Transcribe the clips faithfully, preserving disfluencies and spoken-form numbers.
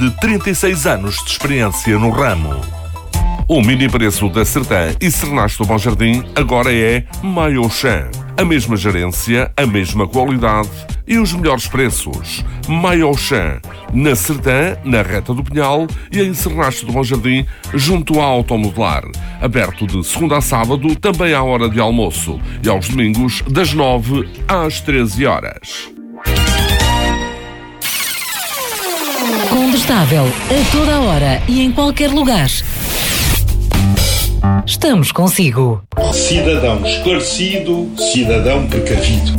de trinta e seis anos de experiência no ramo. O mini preço da Sertã e Sernache do Bom Jardim agora é Maiochan. A mesma gerência, a mesma qualidade e os melhores preços. Maiochan, na Sertã, na Reta do Pinhal e em Sernache do Bom Jardim, junto à Automodelar. Aberto de segunda a sábado, também à hora de almoço. E aos domingos, das nove às treze horas. Condestável, a toda a hora e em qualquer lugar. Estamos consigo. Cidadão esclarecido, cidadão precavido.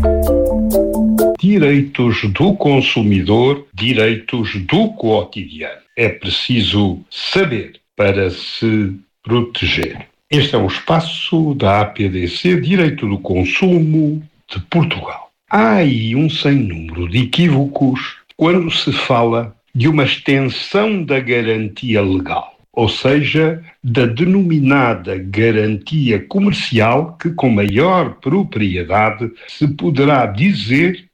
Direitos do consumidor, direitos do cotidiano. É preciso saber para se proteger. Este é o espaço da A P D C Direito do Consumo de Portugal. Há aí um sem número de equívocos quando se fala de uma extensão da garantia legal, ou seja, da denominada garantia comercial, que com maior propriedade se poderá dizer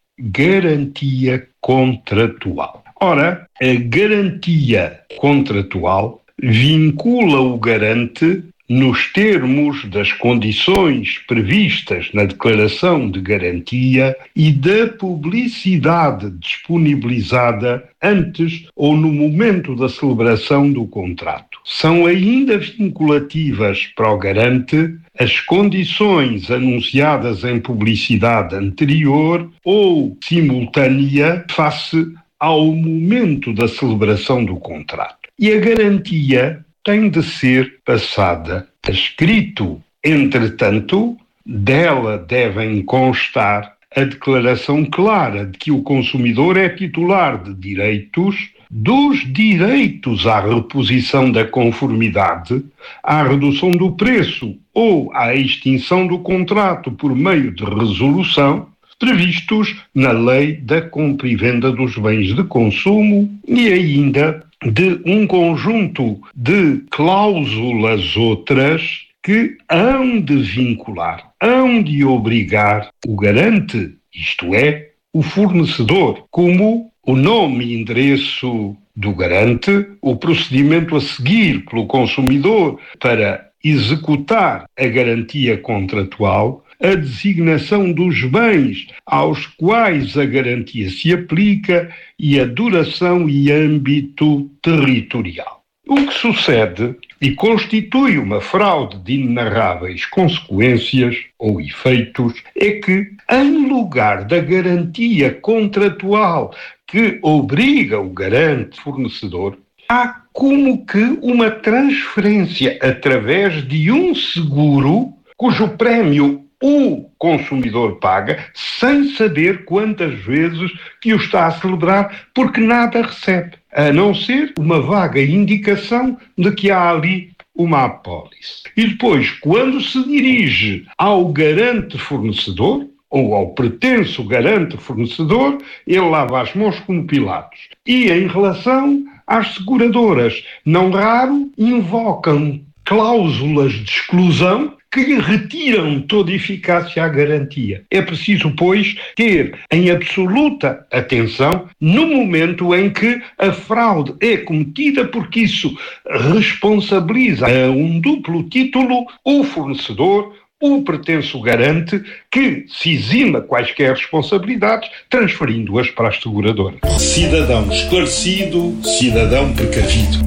garantia contratual. Ora, a garantia contratual vincula o garante nos termos das condições previstas na declaração de garantia e da publicidade disponibilizada antes ou no momento da celebração do contrato. São ainda vinculativas para o garante as condições anunciadas em publicidade anterior ou simultânea face ao momento da celebração do contrato. E a garantia tem de ser passada a escrito. Entretanto, dela devem constar a declaração clara de que o consumidor é titular de direitos, dos direitos à reposição da conformidade, à redução do preço ou à extinção do contrato por meio de resolução, previstos na Lei da Compra e Venda dos Bens de Consumo e ainda de um conjunto de cláusulas outras que hão de vincular, hão de obrigar o garante, isto é, o fornecedor, como o nome e endereço do garante, o procedimento a seguir pelo consumidor para executar a garantia contratual, a designação dos bens aos quais a garantia se aplica e a duração e âmbito territorial. O que sucede e constitui uma fraude de inenarráveis consequências ou efeitos é que, em lugar da garantia contratual que obriga o garante fornecedor, há como que uma transferência através de um seguro cujo prémio o consumidor paga sem saber quantas vezes que o está a celebrar, porque nada recebe, a não ser uma vaga indicação de que há ali uma apólice. E depois, quando se dirige ao garante fornecedor, ou ao pretenso garante fornecedor, ele lava as mãos como Pilatos. E em relação às seguradoras, não raro invocam cláusulas de exclusão que lhe retiram toda eficácia à garantia. É preciso, pois, ter em absoluta atenção no momento em que a fraude é cometida, porque isso responsabiliza a um duplo título o fornecedor, o pretenso garante, que se exima quaisquer responsabilidades, transferindo-as para as seguradoras. Cidadão esclarecido, cidadão precavido.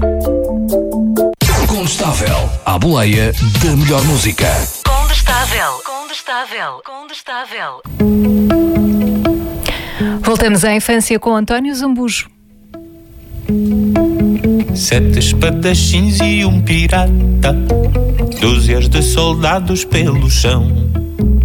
Condestável, à boleia da melhor música. Condestável, condestável, condestável. Voltamos à infância com António Zambujo. Sete espadachins e um pirata, dúzias de soldados pelo chão.